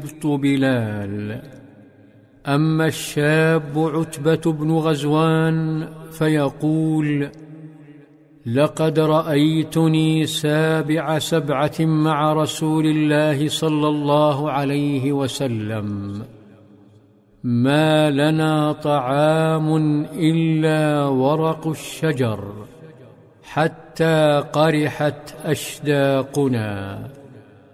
بلال. أما الشاب عتبة بن غزوان فيقول: لقد رأيتني 7 مع رسول الله صلى الله عليه وسلم، ما لنا طعام إلا ورق الشجر حتى قرحت أشداقنا.